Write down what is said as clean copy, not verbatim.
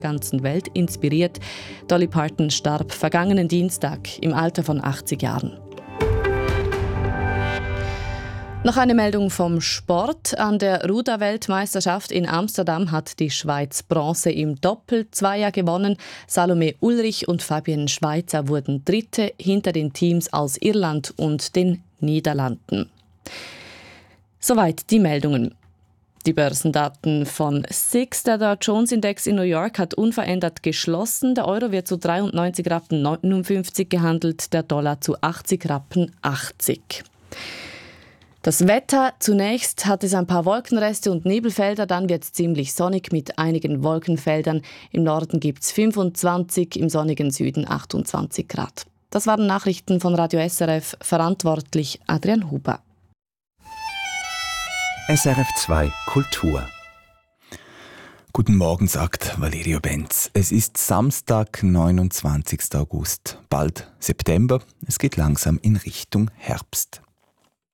ganzen Welt inspiriert. Dolly Parton starb vergangenen Dienstag im Alter von 80 Jahren. Noch eine Meldung vom Sport. An der Ruder-Weltmeisterschaft in Amsterdam hat die Schweiz Bronze im Doppel-Zweier gewonnen. Salome Ulrich und Fabienne Schweizer wurden Dritte hinter den Teams aus Irland und den Niederlanden. Soweit die Meldungen. Die Börsendaten von SIX, der Dow Jones Index in New York, hat unverändert geschlossen. Der Euro wird zu 93,59 Rappen gehandelt, der Dollar zu 80,80 Rappen. Das Wetter: Zunächst hat es ein paar Wolkenreste und Nebelfelder, dann wird es ziemlich sonnig mit einigen Wolkenfeldern. Im Norden gibt es 25, im sonnigen Süden 28 Grad. Das waren Nachrichten von Radio SRF, verantwortlich Adrian Huber. SRF 2 Kultur. Guten Morgen, sagt Valerio Benz. Es ist Samstag, 29. August, bald September. Es geht langsam in Richtung Herbst.